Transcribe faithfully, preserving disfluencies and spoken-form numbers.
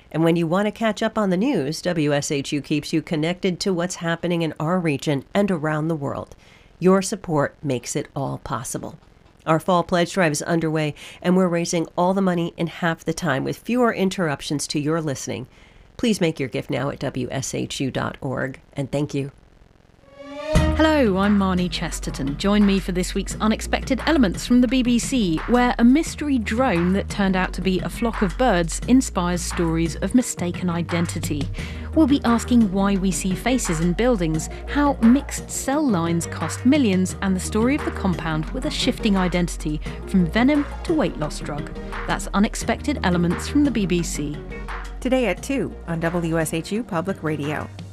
And when you want to catch up on the news, W S H U keeps you connected to what's happening in our region and around the world. Your support makes it all possible. Our fall pledge drive is underway, and we're raising all the money in half the time with fewer interruptions to your listening. Please make your gift now at W S H U dot org, and thank you. Hello, I'm Marnie Chesterton. Join me for this week's Unexpected Elements from the B B C, where a mystery drone that turned out to be a flock of birds inspires stories of mistaken identity. We'll be asking why we see faces in buildings, how mixed cell lines cost millions, and the story of the compound with a shifting identity from venom to weight loss drug. That's Unexpected Elements from the B B C. Today at two on W S H U Public Radio.